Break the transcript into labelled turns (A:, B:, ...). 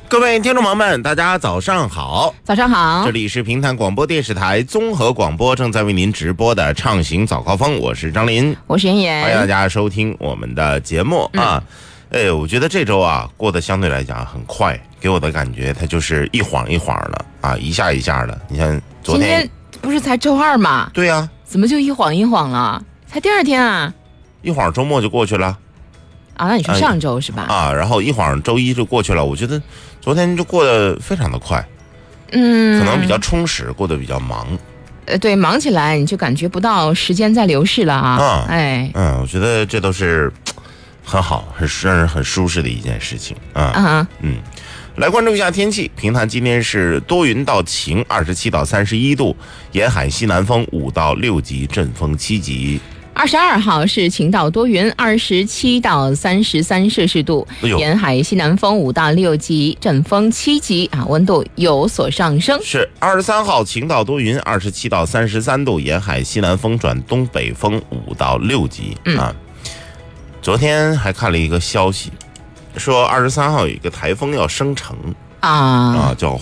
A: 各位听众朋友们，大家早上好！
B: 早上好，
A: 这里是平潭广播电视台综合广播正在为您直播的畅行早高峰，我是张林，
B: 我是妍妍，
A: 欢迎大家收听我们的节目啊。我觉得这周啊过得相对来讲很快，给我的感觉它就是一晃一晃的啊，一下一下的。你看昨天
B: 不是才周二吗？
A: 对啊，
B: 怎么就一晃一晃了？才第二天啊！
A: 一晃周末就过去了
B: 啊，那你说上周是吧？
A: 啊，然后一晃周一就过去了。我觉得昨天就过得非常的快，可能比较充实，过得比较忙。
B: 对，忙起来你就感觉不到时间在流逝了啊。
A: 我觉得这都是很好，让人很舒适的一件事情啊。来关注一下天气，平潭今天是多云到晴，27到31度，沿海西南风5到6级，阵风7级。
B: 22号是晴到多云，27到33摄氏度，沿海西南风5到6级，阵风7级啊，温度有所上升。
A: 是23号晴到多云，27到33度，沿海西南风转东北风5到6级啊。昨天还看了一个消息，说23号有一个台风要生成啊，叫